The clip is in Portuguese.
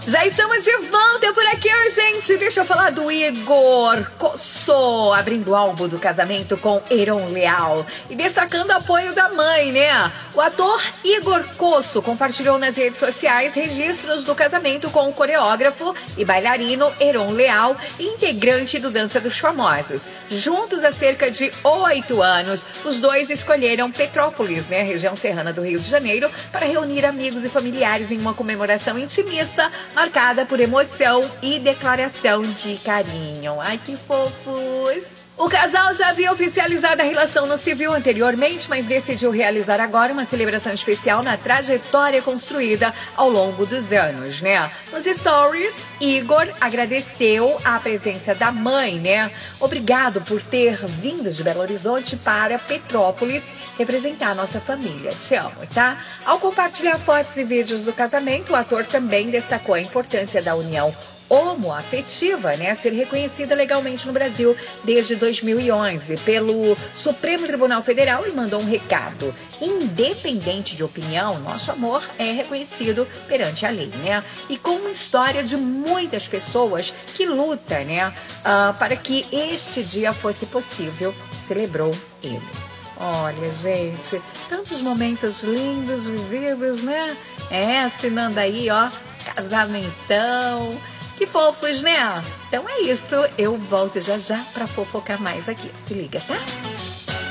Já estamos de volta por aqui, gente. Deixa eu falar do Igor Cosso, abrindo o álbum do casamento com Heron Leal e destacando o apoio da mãe, né? O ator Igor Cosso compartilhou nas redes sociais registros do casamento com o coreógrafo e bailarino Heron Leal, integrante do Dança dos Famosos. Juntos há cerca de 8 anos, os dois escolheram Petrópolis, né, região serrana do Rio de Janeiro, para reunir amigos e familiares em uma comemoração intimista, marcada por emoção e declaração de carinho. Ai, que fofos! O casal já havia oficializado a relação no civil anteriormente, mas decidiu realizar agora uma celebração especial na trajetória construída ao longo dos anos, né? Nos stories, Igor agradeceu a presença da mãe, né? Obrigado por ter vindo de Belo Horizonte para Petrópolis representar a nossa família. Te amo, tá? Ao compartilhar fotos e vídeos do casamento, o ator também destacou a importância da união homoafetiva, né, ser reconhecida legalmente no Brasil desde 2011 pelo Supremo Tribunal Federal e mandou um recado: independente de opinião, nosso amor é reconhecido perante a lei, né? E com uma história de muitas pessoas que lutam, né, para que este dia fosse possível, celebrou ele. Olha, gente, tantos momentos lindos vividos, né? Assinando aí, ó, casamentão. Que fofos, né? Então é isso, eu volto já já pra fofocar mais aqui. Se liga, tá?